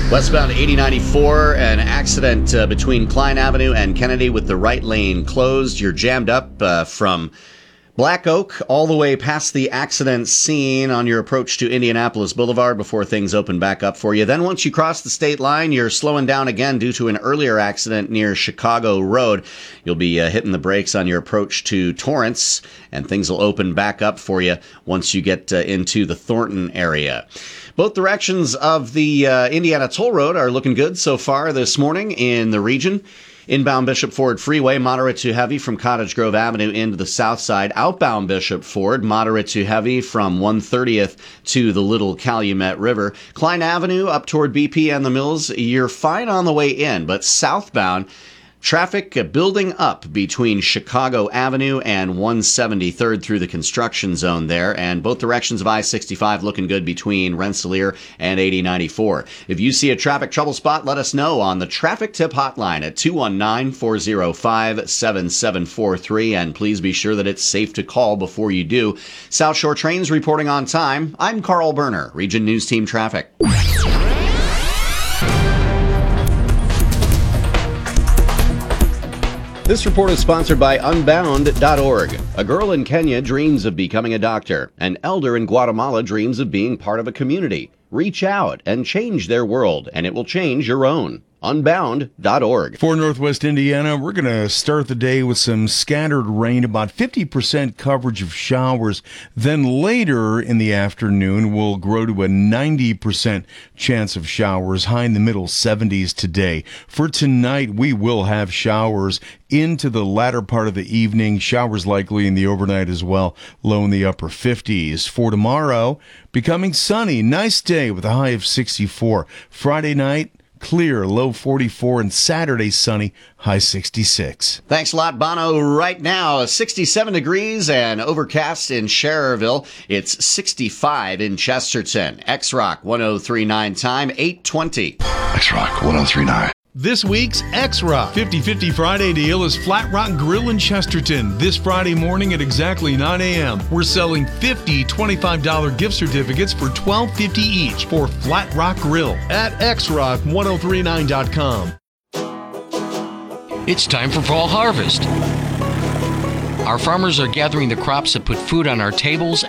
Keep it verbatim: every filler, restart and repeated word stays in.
Westbound eighty ninety-four, an accident uh, between Klein Avenue and Kennedy with the right lane closed. You're jammed up uh, from Black Oak all the way past the accident scene on your approach to Indianapolis Boulevard before things open back up for you. Then once you cross the state line, you're slowing down again due to an earlier accident near Chicago Road. You'll be uh, hitting the brakes on your approach to Torrance, and things will open back up for you once you get uh, into the Thornton area. Both directions of the uh, Indiana Toll Road are looking good so far this morning in the region. Inbound Bishop Ford Freeway, moderate to heavy from Cottage Grove Avenue into the south side. Outbound Bishop Ford, moderate to heavy from one thirtieth to the Little Calumet River. Klein Avenue up toward B P and the Mills, you're fine on the way in, but southbound, traffic building up between Chicago Avenue and one seventy-third through the construction zone there, and both directions of I sixty-five looking good between Rensselaer and eighty ninety-four. If you see a traffic trouble spot, let us know on the traffic tip hotline at two one nine, four oh five, seven seven four three, and please be sure that it's safe to call before you do. South Shore Trains reporting on time. I'm Carl Berner, Region News Team Traffic. This report is sponsored by Unbound dot org. A girl in Kenya dreams of becoming a doctor. An elder in Guatemala dreams of being part of a community. Reach out and change their world, and it will change your own. Unbound dot org. For Northwest Indiana, we're going to start the day with some scattered rain, about fifty percent coverage of showers. Then later in the afternoon, we'll grow to a ninety percent chance of showers, high in the middle seventies today. For tonight, we will have showers into the latter part of the evening, showers likely in the overnight as well, low in the upper fifties. For tomorrow, becoming sunny, nice day with a high of sixty-four. Friday night, clear, low forty-four, and Saturday sunny, high sixty-six. Thanks a lot, Bono. Right now, sixty-seven degrees and overcast in Schererville. It's sixty-five in Chesterton. X-Rock one oh three point nine time, eight twenty. X-Rock one oh three point nine. This week's X-Rock fifty fifty Friday deal is Flat Rock Grill in Chesterton. This Friday morning at exactly nine a.m. We're selling fifty twenty-five dollars gift certificates for twelve fifty each for Flat Rock Grill at x rock ten thirty-nine dot com. It's time for fall harvest. Our farmers are gathering the crops that put food on our tables